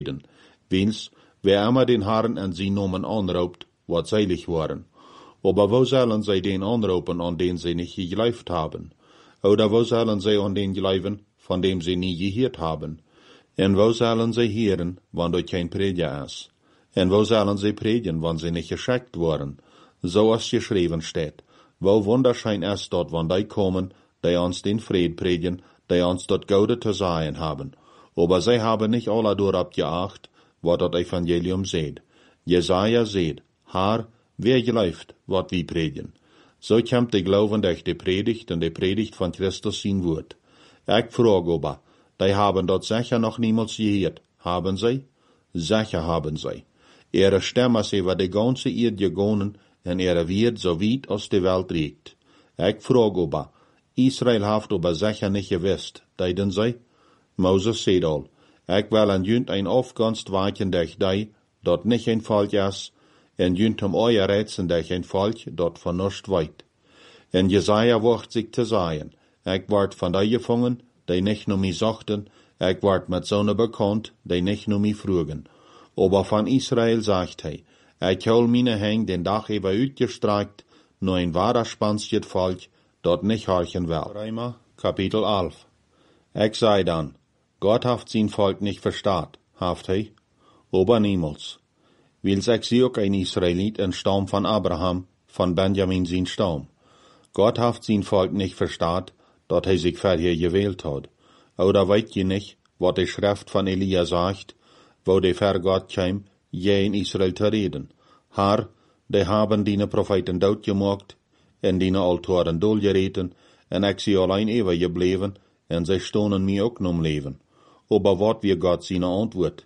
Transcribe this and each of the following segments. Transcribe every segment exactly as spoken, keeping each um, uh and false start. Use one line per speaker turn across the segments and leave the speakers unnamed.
Wens, wer immer den Herrn an sie Namen anraubt, wird seilig worden. Aber wo sollen sie den anrauben, an den sie nicht geglaubt haben? Oder wo sollen sie an den glauben, von dem sie nie gehört haben? Und wo sollen sie hören, wann dort kein Prediger ist? Und wo sollen sie predigen, wann sie nicht geschickt worden? So als geschrieben steht, wo wunderschein ist dort, wann die kommen, die uns den Fried predigen, die uns dort Gaude zu sagen haben. Aber sie haben nicht alle dort geacht, was das Evangelium seht. Jesaja seht, Herr, wer glaubt, was wir predigen. So kommt die Glauben durch die Predigt und die Predigt von Christus sein Wort. Ich frage aber, die haben dort sicher noch niemals gehört. Haben sie? Sicher haben sie. Ihre Stimme ist über die ganze Erde gegangen und ihre Wert so weit aus der Welt reicht. Ich frage aber, Israel hat aber sicher nicht gewusst, deiden sie? Moses sagt all, ich will an jünt ein aufganst weichen durch die, dort nicht ein Volk ist, en jünt um euer Rätseln durch ein Volk, dort von nicht weit. En Jesaja wacht sich zu sagen, ich ward von die gefangen, die nicht nur mich sagten, ich ward mit Sonne bekannt, die nicht nur mich frugen. Aber von Israel sagt er, ich hol meine Hänge den Dach über uitgestreckt, nur ein wahrer spansjet Volk, dort nicht horchen will. Römer, Kapitel elf. Ich sei dann, Gott haft sein Volk nicht verstaat, haft er, aber niemals. Weil ich sie auch ein Israelit, ein Stamm von Abraham, von Benjamin sein Stamm. Gott haft sein Volk nicht verstaat, dort er sich vorher gewählt hat. Oder weit je nicht, was die Schrift von Elia sagt, wo der Herr Gott kam, je in Israel zu reden. Herr, die haben deine Propheten dood gemacht, en deine Altoren doodgereten, en ik sie allein ewig gebleven, en sie stonen mir auch nom Leben. Aber wat wir Gott seine Antwort?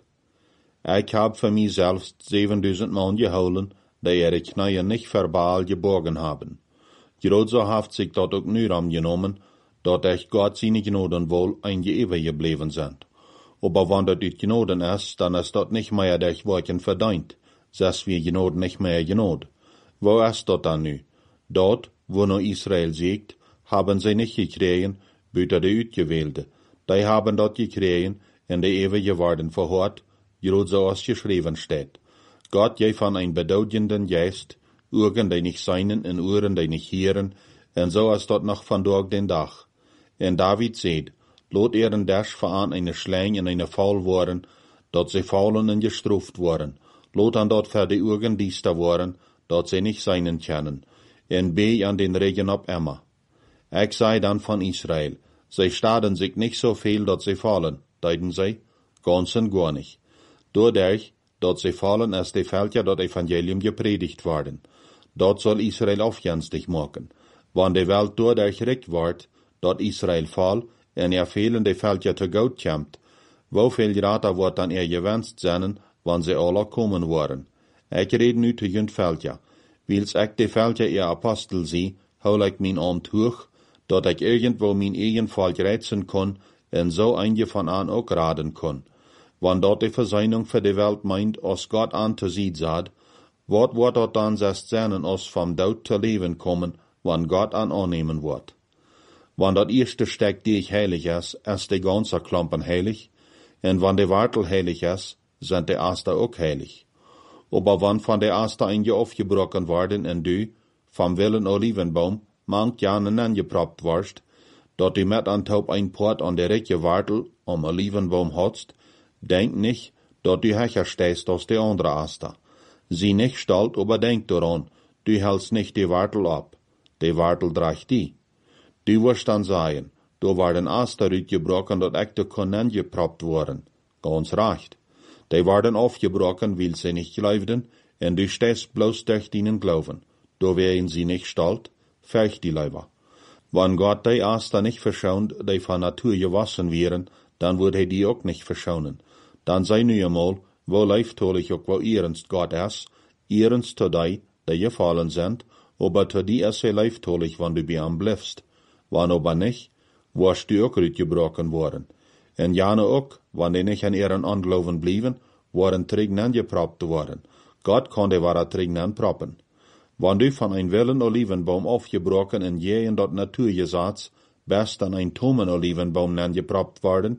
Ich hab für mich selbst siebentausend Mann geholen, die ihre Knie nicht verbal geborgen haben. Gerade so haft sich dort auch nur angenommen, dort echt Gott seine Gnoden wohl eingeewig geblieben sind. Aber wenn dort die Gnoden ist, dann ist dort nicht mehr durch Worten verdient, dass wir Gnoden nicht mehr Gnod. Wo ist dort dann nu? Dort, wo nur Israel siegt, haben sie nicht gekriegen, büter die Utgewählte. Die haben dort gekriegen, in der ewige Worden verhört, gerade so als geschrieben steht. Gott je von ein bedeutenden Geist, Augen, die nicht seinen, und Ohren, die nicht hören, und so als dort noch von durch den Dach. Und David seht, lot ihren Dash veran eine Schläng und eine Fall worden, dort sie fallen und gestruft worden. Lot an dort für die Augen diester worden, dort sie nicht seinen kennen. Und beh an den Regen ab immer. Ich sei dann von Israel, sie staden sich nicht so viel, dort sie fallen, deuten sie, ganz und gar nicht. Dadurch, dort sie fallen, ist die Völker dort Evangelium gepredigt worden. Dort soll Israel aufjenstig machen. Wann die Welt dadurch recht wird, dort Israel fall, en er fehlende Völker zu Gott kommt, wo viel Rater wird dann er gewünscht sein, wann sie alle kommen waren. Ich rede nu zu jünt Völker. Wils ich die Völker ihr Apostel sie, hol ich mein Amt hoch, dort ich irgendwo mein eigen Volk reizen kann, en so einige von an auch raden kann. Wann dort die Versöhnung für die Welt meint, aus Gott an zu sieht sagt, wat wird dort dann erst sein, aus vom Tod zu leben kommen, wann Gott an annehmen wird. Wann dort erste Steck, die ich heilig ist, ist die ganze Klumpen heilig, und wann die Wartel heilig ist, sind die Aster auch heilig. Aber wann von der Aster einige aufgebrochen worden und du, vom wilden Olivenbaum, manch Jahren angeproppt warst, dort die mit an Taub ein Port an der rechte Wartel am Olivenbaum hatst, denk nicht, dort du höher stehst aus der andere Aster. Sie nicht stalt, aber denk daran, du hältst nicht die Wartel ab. Die Wartel dreigt die. Du wirst dann sagen, du war den Aster gebrochen, dort ich de Konnen geproppt worden. Ganz recht. Die waren aufgebrochen, weil sie nicht glaubten, und du stehst bloß durch ihnen Glauben. Du wären sie nicht stalt, fürcht die Leiber. Wenn Gott die Aster nicht verschont, die von Natur gewassen wären, dann würde er die auch nicht verschonen. Dann sei nu einmal, wo leiftolig auch wo ernst Gott ist, ernst zu die, die gefallen sind, aber zu die ist er leiftolig, wenn du bei ihm bleibst. Wann aber nicht, wirst du auch gebrochen worden. Und jane auch, wenn die nicht an ihren Anglauben blieben, waren Trägnen geproppt worden. Gott konnte wahre Trägnen proppen. Wenn du von einem wilden Olivenbaum aufgebrochen und je in dort Natur gesetzt, best an ein tomen Olivenbaum geproppt worden,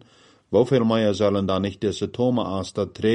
Wofür mehr sollen da nicht diese Tome aus der